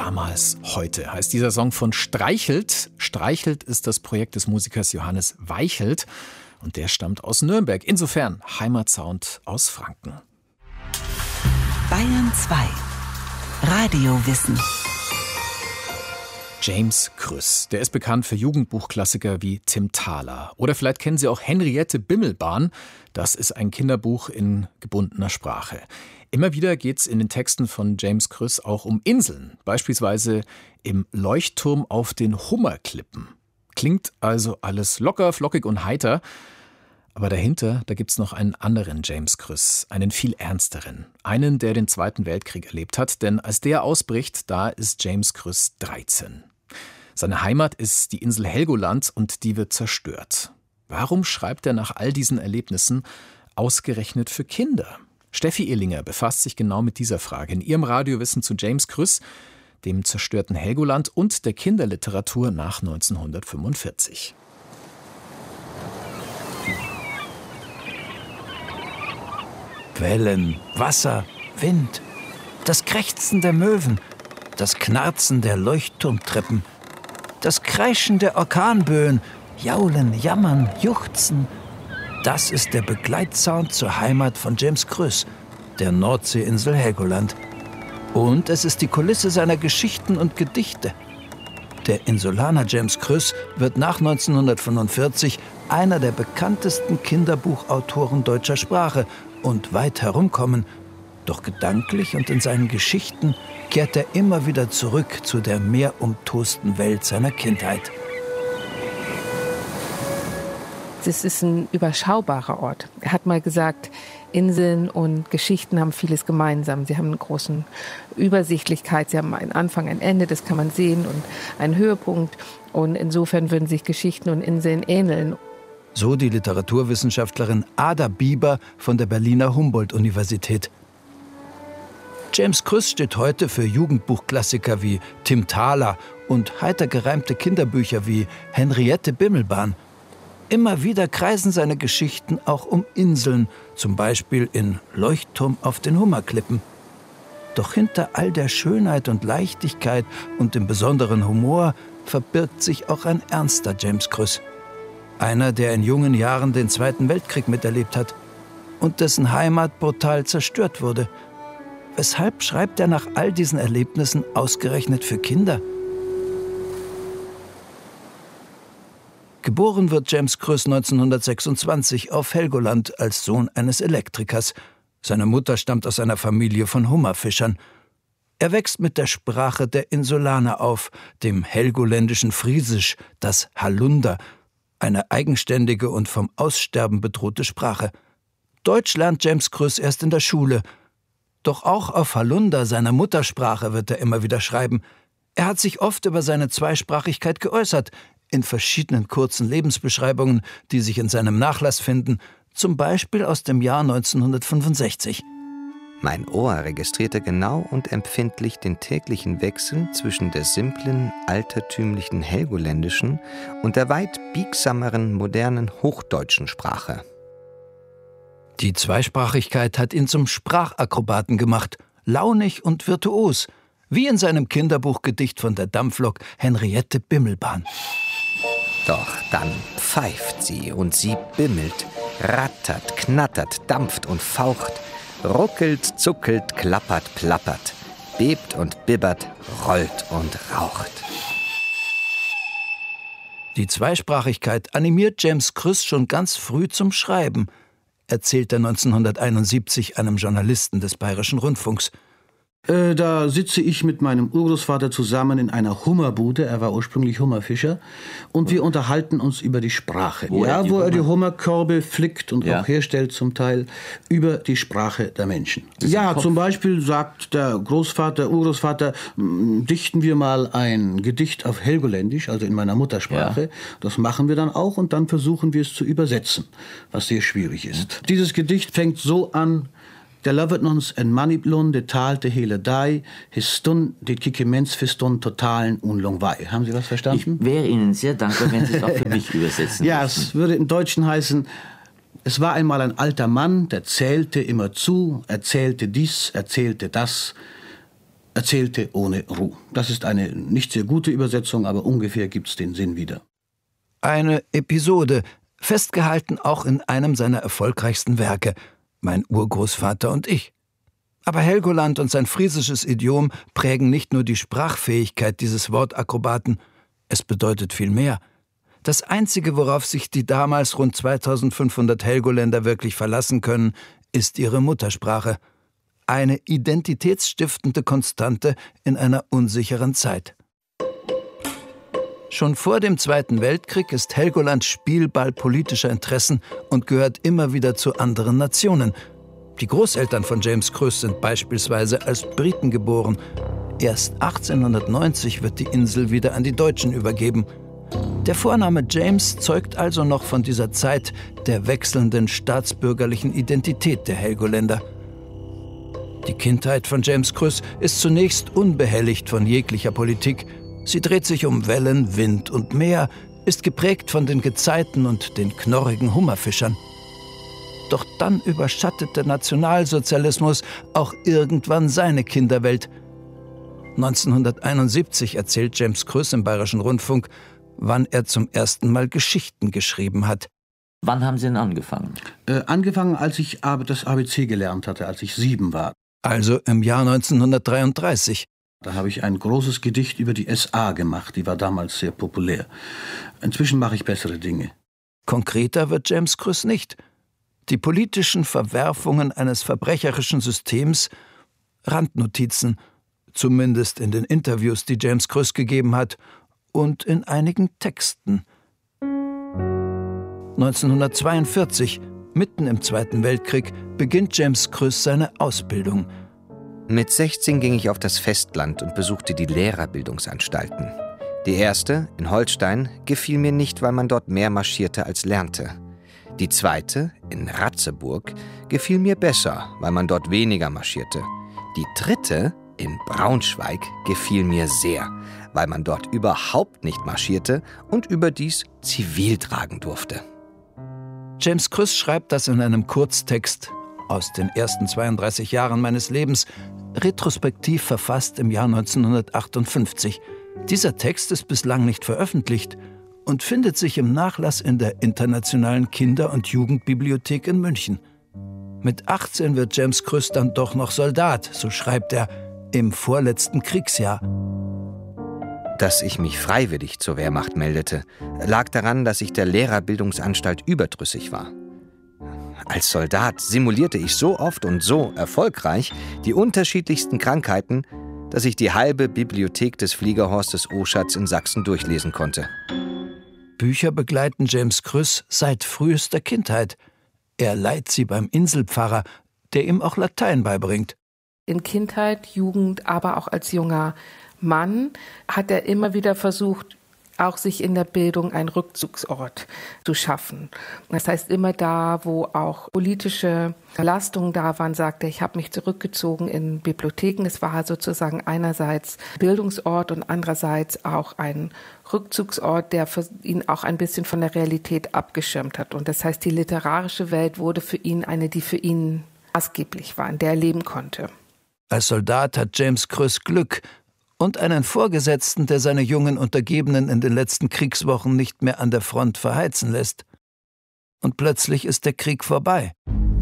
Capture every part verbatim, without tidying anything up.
Damals, heute heißt dieser Song von Streichelt. Streichelt ist das Projekt des Musikers Johannes Weichelt und der stammt aus Nürnberg. Insofern Heimatsound aus Franken. Bayern zwei. Radiowissen. James Krüss, der ist bekannt für Jugendbuchklassiker wie Tim Thaler. Oder vielleicht kennen Sie auch Henriette Bimmelbahn. Das ist ein Kinderbuch in gebundener Sprache. Immer wieder geht es in den Texten von James Krüss auch um Inseln. Beispielsweise im Leuchtturm auf den Hummerklippen. Klingt also alles locker, flockig und heiter. Aber dahinter, da gibt es noch einen anderen James Krüss, einen viel ernsteren. Einen, der den Zweiten Weltkrieg erlebt hat. Denn als der ausbricht, da ist James Krüss dreizehn. Seine Heimat ist die Insel Helgoland und die wird zerstört. Warum schreibt er nach all diesen Erlebnissen ausgerechnet für Kinder? Steffi Illinger befasst sich genau mit dieser Frage in ihrem Radiowissen zu James Krüss, dem zerstörten Helgoland und der Kinderliteratur nach neunzehnhundertfünfundvierzig. Wellen, Wasser, Wind, das Krächzen der Möwen, das Knarzen der Leuchtturmtreppen, das Kreischen der Orkanböen, Jaulen, Jammern, Juchzen. Das ist der Begleitsound zur Heimat von James Krüss, der Nordseeinsel Helgoland. Und es ist die Kulisse seiner Geschichten und Gedichte. Der Insulaner James Krüss wird nach neunzehnhundertfünfundvierzig einer der bekanntesten Kinderbuchautoren deutscher Sprache und weit herumkommen. Doch gedanklich und in seinen Geschichten kehrt er immer wieder zurück zu der meerumtosten Welt seiner Kindheit. Es ist ein überschaubarer Ort. Er hat mal gesagt, Inseln und Geschichten haben vieles gemeinsam. Sie haben eine große Übersichtlichkeit, sie haben einen Anfang, ein Ende, das kann man sehen, und einen Höhepunkt. Und insofern würden sich Geschichten und Inseln ähneln. So die Literaturwissenschaftlerin Ada Bieber von der Berliner Humboldt-Universität. James Krüss steht heute für Jugendbuchklassiker wie Tim Thaler und heiter gereimte Kinderbücher wie Henriette Bimmelbahn. Immer wieder kreisen seine Geschichten auch um Inseln, zum Beispiel in Leuchtturm auf den Hummerklippen. Doch hinter all der Schönheit und Leichtigkeit und dem besonderen Humor verbirgt sich auch ein ernster James Krüss. Einer, der in jungen Jahren den Zweiten Weltkrieg miterlebt hat und dessen Heimat brutal zerstört wurde. Weshalb schreibt er nach all diesen Erlebnissen ausgerechnet für Kinder? Geboren wird James Krüss neunzehnhundertsechsundzwanzig auf Helgoland als Sohn eines Elektrikers. Seine Mutter stammt aus einer Familie von Hummerfischern. Er wächst mit der Sprache der Insulaner auf, dem helgoländischen Friesisch, das Halunder, eine eigenständige und vom Aussterben bedrohte Sprache. Deutsch lernt James Krüss erst in der Schule. Doch auch auf Halunder, seiner Muttersprache, wird er immer wieder schreiben. Er hat sich oft über seine Zweisprachigkeit geäußert, in verschiedenen kurzen Lebensbeschreibungen, die sich in seinem Nachlass finden, zum Beispiel aus dem Jahr neunzehnhundertfünfundsechzig. Mein Ohr registrierte genau und empfindlich den täglichen Wechsel zwischen der simplen, altertümlichen helgoländischen und der weit biegsameren, modernen hochdeutschen Sprache. Die Zweisprachigkeit hat ihn zum Sprachakrobaten gemacht, launig und virtuos, wie in seinem Kinderbuchgedicht von der Dampflok Henriette Bimmelbahn. Doch dann pfeift sie und sie bimmelt, rattert, knattert, dampft und faucht, ruckelt, zuckelt, klappert, plappert, bebt und bibbert, rollt und raucht. Die Zweisprachigkeit animiert James Krüss schon ganz früh zum Schreiben, erzählt er neunzehnhunderteinundsiebzig einem Journalisten des Bayerischen Rundfunks. Äh, da sitze ich mit meinem Urgroßvater zusammen in einer Hummerbude, er war ursprünglich Hummerfischer, und wir unterhalten uns über die Sprache. Wo ja, er die wo Hummer? er die Hummerkörbe flickt und ja. auch herstellt zum Teil, über die Sprache der Menschen. Ja, zum Beispiel sagt der Großvater, Urgroßvater, dichten wir mal ein Gedicht auf Helgoländisch, also in meiner Muttersprache. Ja. Das machen wir dann auch und dann versuchen wir es zu übersetzen, was sehr schwierig ist. Ja. Dieses Gedicht fängt so an: Der lovet ons en maniblon, de talte hele dei, his stund, dit kikemens für stund totalen unlong wei. Haben Sie was verstanden? Ich wäre Ihnen sehr dankbar, wenn Sie es auch für mich übersetzen. Ja, es würde im Deutschen heißen: Es war einmal ein alter Mann, der zählte immer zu, erzählte dies, erzählte das. erzählte ohne Ruhe. Das ist eine nicht sehr gute Übersetzung, aber ungefähr gibt's den Sinn wieder. Eine Episode, festgehalten auch in einem seiner erfolgreichsten Werke, Mein Urgroßvater und ich. Aber Helgoland und sein friesisches Idiom prägen nicht nur die Sprachfähigkeit dieses Wortakrobaten, es bedeutet viel mehr. Das Einzige, worauf sich die damals rund zweitausendfünfhundert Helgoländer wirklich verlassen können, ist ihre Muttersprache. Eine identitätsstiftende Konstante in einer unsicheren Zeit. Schon vor dem Zweiten Weltkrieg ist Helgoland Spielball politischer Interessen und gehört immer wieder zu anderen Nationen. Die Großeltern von James Kröss sind beispielsweise als Briten geboren. Erst achtzehnhundertneunzig wird die Insel wieder an die Deutschen übergeben. Der Vorname James zeugt also noch von dieser Zeit der wechselnden staatsbürgerlichen Identität der Helgoländer. Die Kindheit von James Kröss ist zunächst unbehelligt von jeglicher Politik. Sie dreht sich um Wellen, Wind und Meer, ist geprägt von den Gezeiten und den knorrigen Hummerfischern. Doch dann überschattet der Nationalsozialismus auch irgendwann seine Kinderwelt. neunzehnhunderteinundsiebzig erzählt James Kröss im Bayerischen Rundfunk, wann er zum ersten Mal Geschichten geschrieben hat. Wann haben Sie denn angefangen? Äh, angefangen, als ich das A B C gelernt hatte, als ich sieben war. Also im Jahr neunzehnhundertdreiunddreißig. Da habe ich ein großes Gedicht über die S A gemacht, die war damals sehr populär. Inzwischen mache ich bessere Dinge. Konkreter wird James Kröss nicht. Die politischen Verwerfungen eines verbrecherischen Systems, Randnotizen, zumindest in den Interviews, die James Kröss gegeben hat, und in einigen Texten. neunzehnhundertzweiundvierzig, mitten im Zweiten Weltkrieg, beginnt James Kröss seine Ausbildung. Mit sechzehn ging ich auf das Festland und besuchte die Lehrerbildungsanstalten. Die erste, in Holstein, gefiel mir nicht, weil man dort mehr marschierte als lernte. Die zweite, in Ratzeburg, gefiel mir besser, weil man dort weniger marschierte. Die dritte, in Braunschweig, gefiel mir sehr, weil man dort überhaupt nicht marschierte und überdies zivil tragen durfte. James Kröss schreibt das in einem Kurztext aus den ersten zweiunddreißig Jahren meines Lebens, retrospektiv verfasst im Jahr neunzehnhundertachtundfünfzig. Dieser Text ist bislang nicht veröffentlicht und findet sich im Nachlass in der Internationalen Kinder- und Jugendbibliothek in München. Mit achtzehn wird James Kröss dann doch noch Soldat, so schreibt er, im vorletzten Kriegsjahr. Dass ich mich freiwillig zur Wehrmacht meldete, lag daran, dass ich der Lehrerbildungsanstalt überdrüssig war. Als Soldat simulierte ich so oft und so erfolgreich die unterschiedlichsten Krankheiten, dass ich die halbe Bibliothek des Fliegerhorstes Oschatz in Sachsen durchlesen konnte. Bücher begleiten James Kröss seit frühester Kindheit. Er leiht sie beim Inselpfarrer, der ihm auch Latein beibringt. In Kindheit, Jugend, aber auch als junger Mann hat er immer wieder versucht, auch sich in der Bildung einen Rückzugsort zu schaffen. Das heißt, immer da, wo auch politische Belastungen da waren, sagte er, ich habe mich zurückgezogen in Bibliotheken. Es war sozusagen einerseits Bildungsort und andererseits auch ein Rückzugsort, der für ihn auch ein bisschen von der Realität abgeschirmt hat. Und das heißt, die literarische Welt wurde für ihn eine, die für ihn maßgeblich war, in der er leben konnte. Als Soldat hat James Kröss Glück und einen Vorgesetzten, der seine jungen Untergebenen in den letzten Kriegswochen nicht mehr an der Front verheizen lässt. Und plötzlich ist der Krieg vorbei.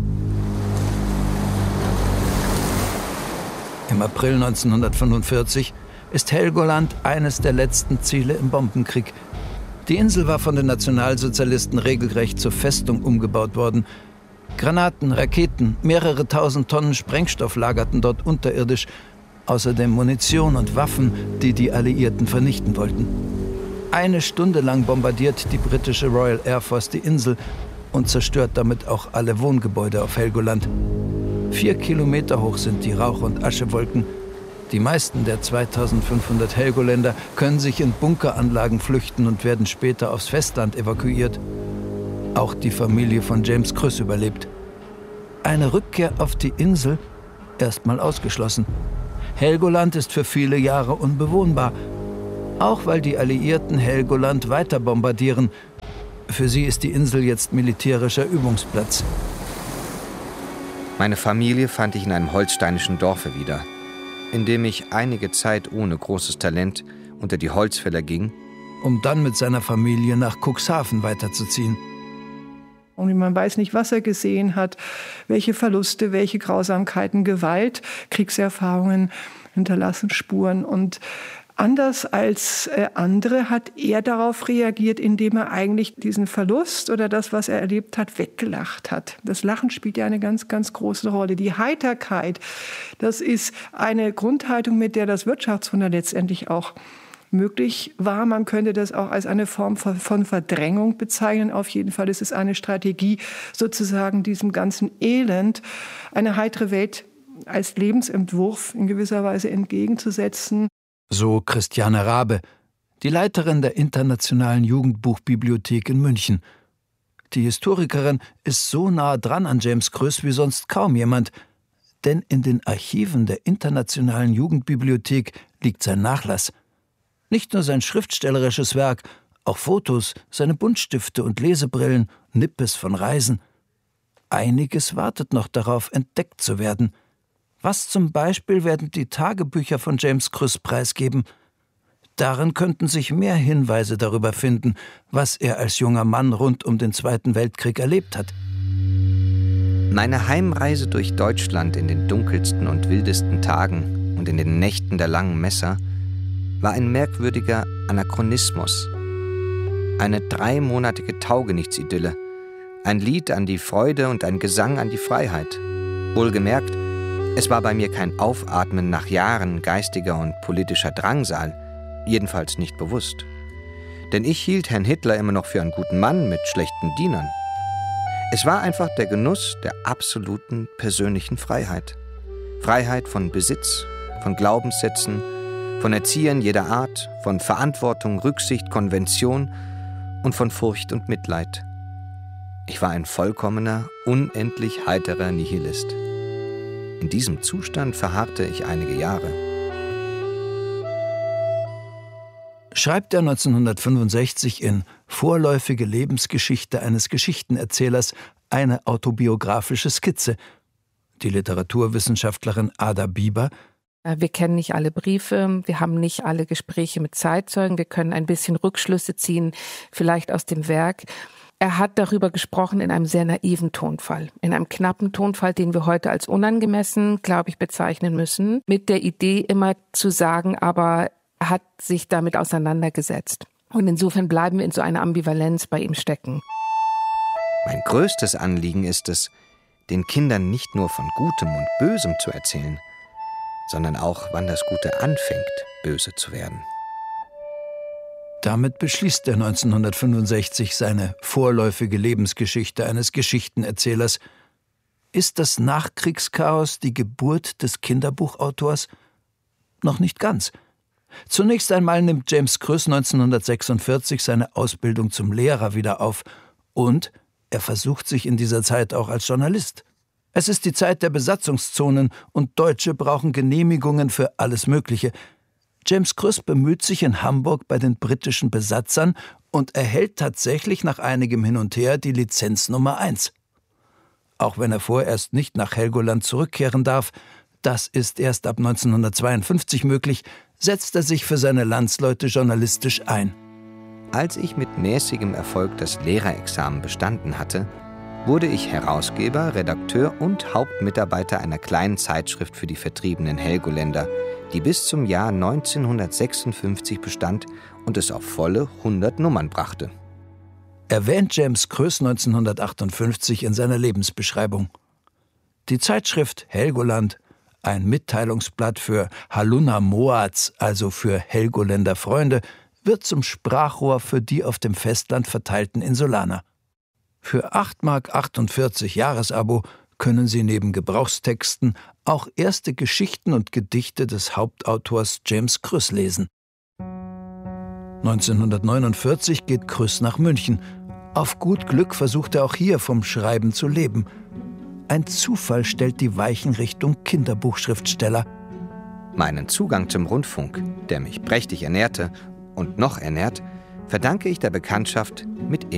Im April neunzehnhundertfünfundvierzig ist Helgoland eines der letzten Ziele im Bombenkrieg. Die Insel war von den Nationalsozialisten regelrecht zur Festung umgebaut worden. Granaten, Raketen, mehrere tausend Tonnen Sprengstoff lagerten dort unterirdisch, außerdem Munition und Waffen, die die Alliierten vernichten wollten. Eine Stunde lang bombardiert die britische Royal Air Force die Insel und zerstört damit auch alle Wohngebäude auf Helgoland. Vier Kilometer hoch sind die Rauch- und Aschewolken. Die meisten der zweitausendfünfhundert Helgoländer können sich in Bunkeranlagen flüchten und werden später aufs Festland evakuiert. Auch die Familie von James Kröss überlebt. Eine Rückkehr auf die Insel erstmal ausgeschlossen. Helgoland ist für viele Jahre unbewohnbar, auch weil die Alliierten Helgoland weiter bombardieren. Für sie ist die Insel jetzt militärischer Übungsplatz. Meine Familie fand ich in einem holsteinischen Dorfe wieder. in dem ich einige Zeit ohne großes Talent unter die Holzfäller ging, um dann mit seiner Familie nach Cuxhaven weiterzuziehen. Und man weiß nicht, was er gesehen hat, welche Verluste, welche Grausamkeiten, Gewalt, Kriegserfahrungen hinterlassen Spuren. Und anders als äh, andere hat er darauf reagiert, indem er eigentlich diesen Verlust oder das, was er erlebt hat, weggelacht hat. Das Lachen spielt ja eine ganz, ganz große Rolle. Die Heiterkeit, das ist eine Grundhaltung, mit der das Wirtschaftswunder letztendlich auch möglich war. Man könnte das auch als eine Form von Verdrängung bezeichnen. Auf jeden Fall ist es eine Strategie, sozusagen diesem ganzen Elend eine heitere Welt als Lebensentwurf in gewisser Weise entgegenzusetzen. So Christiane Rabe, die Leiterin der Internationalen Jugendbuchbibliothek in München. Die Historikerin ist so nah dran an James Kröss wie sonst kaum jemand, denn in den Archiven der Internationalen Jugendbibliothek liegt sein Nachlass. Nicht nur sein schriftstellerisches Werk, auch Fotos, seine Buntstifte und Lesebrillen, Nippes von Reisen. Einiges wartet noch darauf, entdeckt zu werden. Was zum Beispiel werden die Tagebücher von James Kröss preisgeben? Darin könnten sich mehr Hinweise darüber finden, was er als junger Mann rund um den Zweiten Weltkrieg erlebt hat. Meine Heimreise durch Deutschland in den dunkelsten und wildesten Tagen und in den Nächten der langen Messer war ein merkwürdiger Anachronismus. Eine dreimonatige Taugenichts-Idylle, ein Lied an die Freude und ein Gesang an die Freiheit. Wohlgemerkt, es war bei mir kein Aufatmen nach Jahren geistiger und politischer Drangsal, jedenfalls nicht bewusst. Denn ich hielt Herrn Hitler immer noch für einen guten Mann mit schlechten Dienern. Es war einfach der Genuss der absoluten persönlichen Freiheit. Freiheit von Besitz, von Glaubenssätzen, von Erziehern jeder Art, von Verantwortung, Rücksicht, Konvention und von Furcht und Mitleid. Ich war ein vollkommener, unendlich heiterer Nihilist. In diesem Zustand verharrte ich einige Jahre. Schreibt er neunzehnhundertfünfundsechzig in Vorläufige Lebensgeschichte eines Geschichtenerzählers eine autobiografische Skizze. Die Literaturwissenschaftlerin Ada Bieber: Wir kennen nicht alle Briefe, wir haben nicht alle Gespräche mit Zeitzeugen, wir können ein bisschen Rückschlüsse ziehen, vielleicht aus dem Werk. Er hat darüber gesprochen in einem sehr naiven Tonfall, in einem knappen Tonfall, den wir heute als unangemessen, glaube ich, bezeichnen müssen, mit der Idee immer zu sagen, aber er hat sich damit auseinandergesetzt. Und insofern bleiben wir in so einer Ambivalenz bei ihm stecken. Mein größtes Anliegen ist es, den Kindern nicht nur von Gutem und Bösem zu erzählen, sondern auch, wann das Gute anfängt, böse zu werden. Damit beschließt er neunzehnhundertfünfundsechzig seine vorläufige Lebensgeschichte eines Geschichtenerzählers. Ist das Nachkriegschaos die Geburt des Kinderbuchautors? Noch nicht ganz. Zunächst einmal nimmt James Kröss neunzehnhundertsechsundvierzig seine Ausbildung zum Lehrer wieder auf und er versucht sich in dieser Zeit auch als Journalist. Es ist die Zeit der Besatzungszonen und Deutsche brauchen Genehmigungen für alles Mögliche. James Kröss bemüht sich in Hamburg bei den britischen Besatzern und erhält tatsächlich nach einigem Hin und Her die Lizenz Nummer eins. Auch wenn er vorerst nicht nach Helgoland zurückkehren darf, das ist erst ab neunzehnhundertzweiundfünfzig möglich, setzt er sich für seine Landsleute journalistisch ein. Als ich mit mäßigem Erfolg das Lehrerexamen bestanden hatte, wurde ich Herausgeber, Redakteur und Hauptmitarbeiter einer kleinen Zeitschrift für die vertriebenen Helgoländer, die bis zum Jahr neunzehnhundertsechsundfünfzig bestand und es auf volle hundert Nummern brachte. Erwähnt James Kröss neunzehnhundertachtundfünfzig in seiner Lebensbeschreibung. Die Zeitschrift Helgoland, ein Mitteilungsblatt für Halunna Moats, also für Helgoländer Freunde, wird zum Sprachrohr für die auf dem Festland verteilten Insulaner. Für acht Mark achtundvierzig Jahresabo können Sie neben Gebrauchstexten auch erste Geschichten und Gedichte des Hauptautors James Kröss lesen. neunzehnhundertneunundvierzig geht Kröss nach München. Auf gut Glück versucht er auch hier vom Schreiben zu leben. Ein Zufall stellt die Weichen Richtung Kinderbuchschriftsteller. Meinen Zugang zum Rundfunk, der mich prächtig ernährte und noch ernährt, verdanke ich der Bekanntschaft mit